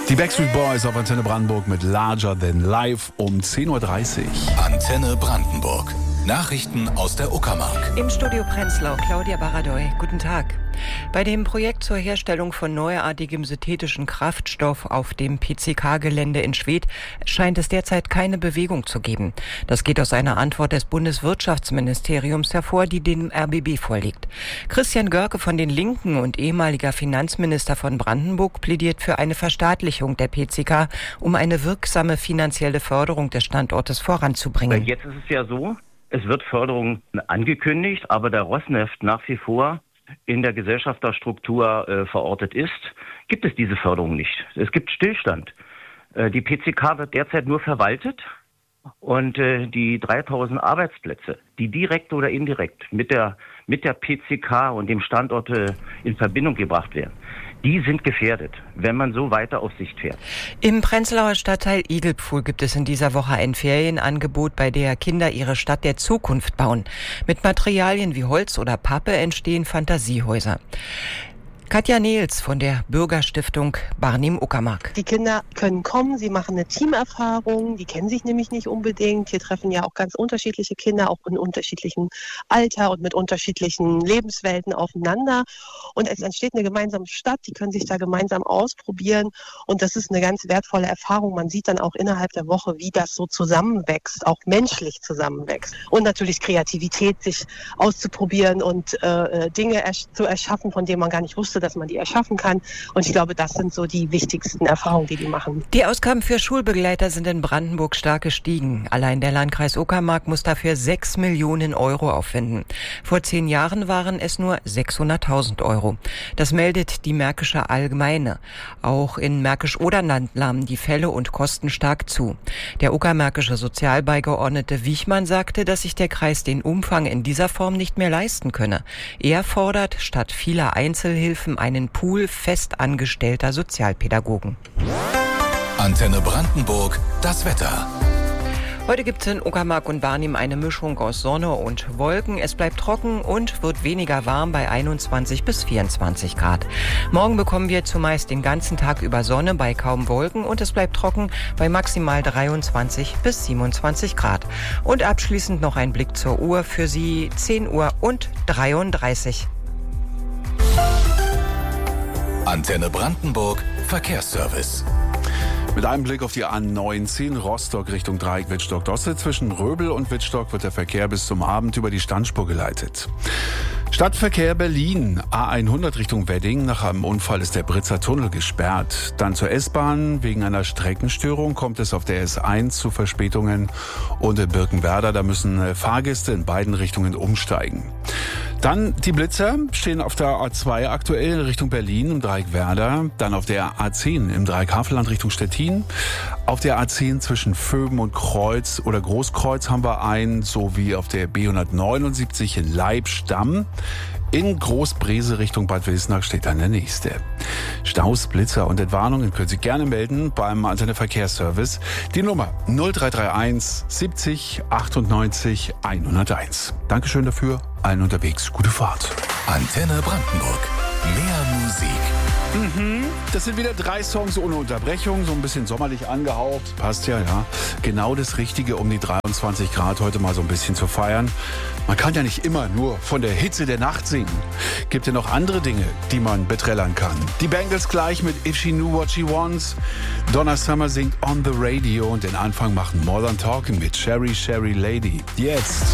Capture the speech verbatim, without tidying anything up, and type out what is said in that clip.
Die Backstreet Boys auf Antenne Brandenburg mit Larger Than Life um zehn Uhr dreißig. Antenne Brandenburg. Nachrichten aus der Uckermark. Im Studio Prenzlau, Claudia Baradoy. Guten Tag. Bei dem Projekt zur Herstellung von neuartigem synthetischen Kraftstoff auf dem P C K-Gelände in Schwedt scheint es derzeit keine Bewegung zu geben. Das geht aus einer Antwort des Bundeswirtschaftsministeriums hervor, die dem R B B vorliegt. Christian Görke von den Linken und ehemaliger Finanzminister von Brandenburg plädiert für eine Verstaatlichung der P C K, um eine wirksame finanzielle Förderung des Standortes voranzubringen. Jetzt ist es ja so, es wird Förderung angekündigt, aber da Rosneft nach wie vor in der Gesellschafterstruktur äh, verortet ist, gibt es diese Förderung nicht. Es gibt Stillstand. Äh, die P C K wird derzeit nur verwaltet und äh, die dreitausend Arbeitsplätze, die direkt oder indirekt mit der, mit der P C K und dem Standort äh, in Verbindung gebracht werden, die sind gefährdet, wenn man so weiter auf Sicht fährt. Im Prenzlauer Stadtteil Igelpfuhl gibt es in dieser Woche ein Ferienangebot, bei der Kinder ihre Stadt der Zukunft bauen. Mit Materialien wie Holz oder Pappe entstehen Fantasiehäuser. Katja Nehls von der Bürgerstiftung Barnim-Uckermark. Die Kinder können kommen, sie machen eine Teamerfahrung, die kennen sich nämlich nicht unbedingt. Hier treffen ja auch ganz unterschiedliche Kinder, auch in unterschiedlichem Alter und mit unterschiedlichen Lebenswelten aufeinander. Und es entsteht eine gemeinsame Stadt, die können sich da gemeinsam ausprobieren. Und das ist eine ganz wertvolle Erfahrung. Man sieht dann auch innerhalb der Woche, wie das so zusammenwächst, auch menschlich zusammenwächst. Und natürlich Kreativität, sich auszuprobieren und äh, Dinge ersch- zu erschaffen, von denen man gar nicht wusste, dass man die erschaffen kann. Und ich glaube, das sind so die wichtigsten Erfahrungen, die die machen. Die Ausgaben für Schulbegleiter sind in Brandenburg stark gestiegen. Allein der Landkreis Uckermark muss dafür sechs Millionen Euro aufwenden. Vor zehn Jahren waren es nur sechshunderttausend Euro. Das meldet die Märkische Allgemeine. Auch in Märkisch-Oderland nahmen die Fälle und Kosten stark zu. Der uckermärkische Sozialbeigeordnete Wichmann sagte, dass sich der Kreis den Umfang in dieser Form nicht mehr leisten könne. Er fordert statt vieler Einzelhilfen einen Pool fest angestellter Sozialpädagogen. Antenne Brandenburg, das Wetter. Heute gibt es in Uckermark und Barnim eine Mischung aus Sonne und Wolken. Es bleibt trocken und wird weniger warm bei einundzwanzig bis vierundzwanzig Grad. Morgen bekommen wir zumeist den ganzen Tag über Sonne bei kaum Wolken und es bleibt trocken bei maximal dreiundzwanzig bis siebenundzwanzig Grad. Und abschließend noch ein Blick zur Uhr für Sie, zehn Uhr und dreiunddreißig. Antenne Brandenburg, Verkehrsservice. Mit einem Blick auf die A neunzehn Rostock Richtung Dreieck Wittstock-Dosse. Zwischen Röbel und Wittstock wird der Verkehr bis zum Abend über die Standspur geleitet. Stadtverkehr Berlin, A hundert Richtung Wedding. Nach einem Unfall ist der Britzer Tunnel gesperrt. Dann zur S-Bahn. Wegen einer Streckenstörung kommt es auf der S eins zu Verspätungen. Und in Birkenwerder, da müssen Fahrgäste in beiden Richtungen umsteigen. Dann die Blitzer stehen auf der A zwei aktuell Richtung Berlin im Dreieck Werder. Dann auf der A zehn im Dreieck Havelland Richtung Stettin. Auf der A zehn zwischen Vöben und Kreuz oder Großkreuz haben wir einen, sowie auf der B hundertneunundsiebzig in Leibstamm. In Großbrese Richtung Bad Wilsnack steht dann der nächste. Staus, Blitzer und Entwarnungen können Sie gerne melden beim Antenne Verkehrsservice. Die Nummer null drei drei eins siebzig achtundneunzig hunderteins. Dankeschön dafür. Allen unterwegs gute Fahrt. Antenne Brandenburg. Mehr Musik. Mhm. Das sind wieder drei Songs ohne Unterbrechung, so ein bisschen sommerlich angehaucht. Passt ja, ja. Genau das Richtige, um die dreiundzwanzig Grad heute mal so ein bisschen zu feiern. Man kann ja nicht immer nur von der Hitze der Nacht singen. Gibt ja noch andere Dinge, die man beträllern kann. Die Bangles gleich mit If She Knew What She Wants. Donna Summer singt On the Radio und den Anfang machen More Than Talking mit Sherry Sherry Lady. Jetzt.